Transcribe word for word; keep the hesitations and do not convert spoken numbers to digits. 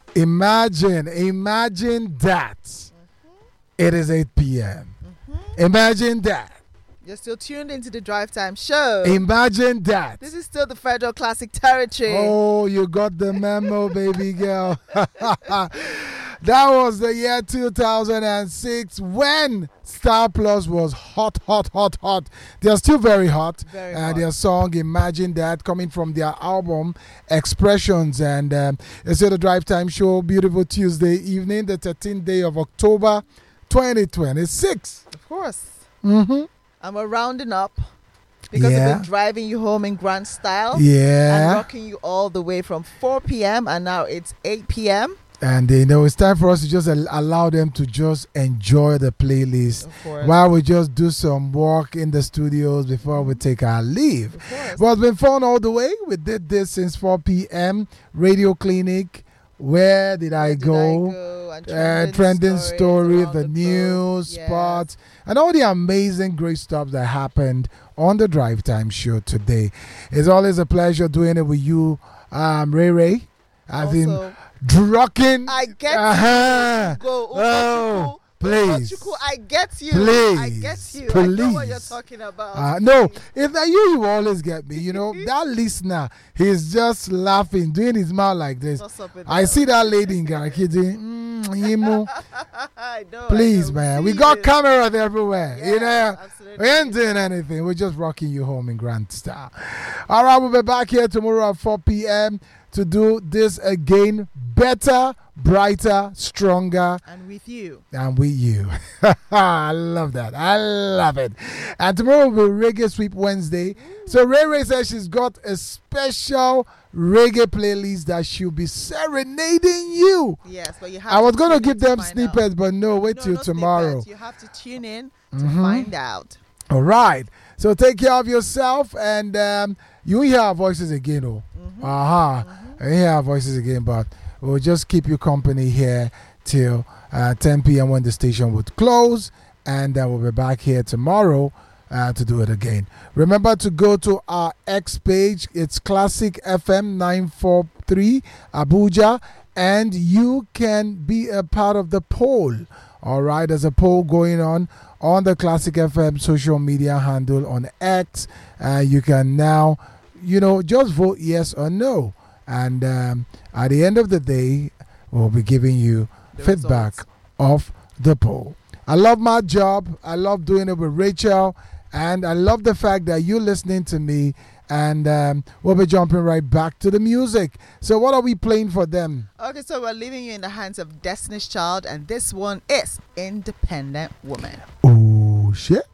Imagine, imagine that. Mm-hmm. It is eight p.m. Mm-hmm. Imagine that. You're still tuned into the Drive Time Show. Imagine that. This is still the Federal Classic territory. Oh, you got the memo, baby girl. That was the year two thousand six when Star Plus was hot, hot, hot, hot. They're still very hot. Very uh, hot. Their song, Imagine That, coming from their album, Expressions. And um, it's still the Drive Time Show. Beautiful Tuesday evening, the thirteenth day of October, twenty twenty-six. Of course. Mm-hmm. And we're rounding up because Yeah. we've been driving you home in grand style. Yeah. And rocking you all the way from four p.m. and now it's eight p.m. And you know, it's time for us to just al- allow them to just enjoy the playlist Of course. while we just do some work in the studios before we take our leave. Of course. Well, it's been fun all the way. We did this since four p.m. Radio Clinic. Where did I Where did go? I go? And Uh, trending trending stories story, around the, the news, globe. spots, and all the amazing great stuff that happened on the Drive Time Show today. It's always a pleasure doing it with you, um, Ray Ray. I've been Also, drucking. I get Uh-huh. you. Go. Oh, please. Ugochukwu, I get you. Please. I get you. I know what you're Please. talking about. Uh, no, if that you, you always get me. You know, that listener, he's just laughing, doing his mouth like this. What's up with I that? see that lady in Garakidi. Mm, Yimu. I know. Please, I know. man. See We got you. cameras everywhere. Yeah, you know, absolutely. we ain't doing anything. We're just rocking you home in grand style. All right, we'll be back here tomorrow at four p.m. to do this again, better, brighter, stronger, And with you. and with you. I love that. I love it. And tomorrow will be Reggae Sweep Wednesday. So Ray Ray says she's got a special reggae playlist that she'll be serenading you. Yes, but you have I was to going to tune in give them find snippets, out. but no, wait No, till no tomorrow. snippets. You have to tune in to Mhm. find out. All right. So take care of yourself, and um, you hear our voices again. Oh, Mhm. uh-huh. You hear our voices again, but we'll just keep you company here till uh, ten p.m. when the station would close, and uh, we'll be back here tomorrow uh, to do it again. Remember to go to our X page. It's Classic F M nine four three Abuja, and you can be a part of the poll. All right, there's a poll going on on the Classic F M social media handle on X. Uh, you can now, you know, just vote yes or no. And um, at the end of the day, we'll be giving you The feedback results. of the poll. I love my job. I love doing it with Rachel. And I love the fact that you're listening to me. And um, we'll be jumping right back to the music. So what are we playing for them? Okay, so we're leaving you in the hands of Destiny's Child, and this one is Independent Woman. Oh, shit.